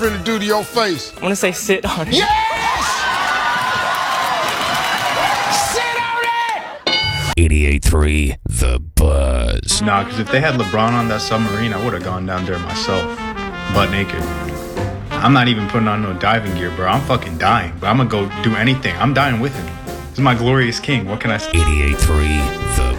finna do to your face? I want to say sit on it. Yes! Sit on it! 88.3 The Buzz. Nah, because if they had LeBron on that submarine, I would have gone down there myself, butt naked. I'm not even putting on no diving gear, bro. I'm fucking dying, but I'm gonna go do anything. I'm dying with him. This is my glorious king. What can I say? 88.3 The